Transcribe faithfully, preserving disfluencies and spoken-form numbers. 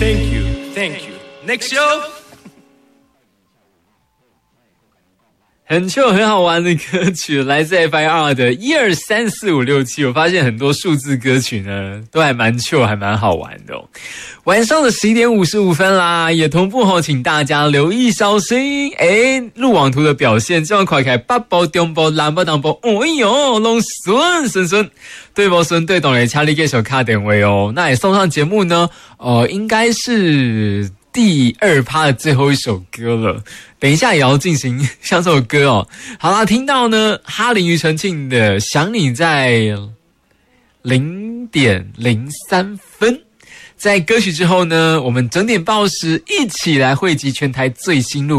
Thank you, thank you. Next show. 很秀很好玩的歌曲，来自 F I R 的一二三四五六七。我发现很多数字歌曲呢，都还蛮秀，还蛮好玩的哦。晚上的十一点五十五分啦，也同步吼，请大家留意小心，诶，路网图的表现，这样快开八包、中包、蓝包、当包，哎呦，拢顺顺顺，对不顺对懂嘞，请你继续卡点位哦。那也送上节目呢，呃，应该是第二趴的最后一首歌了，等一下也要进行像这首歌哦。好啦，听到呢哈林庾澄庆的《想你》在零点零三分，在歌曲之后呢，我们整点报时一起来汇集全台最新路。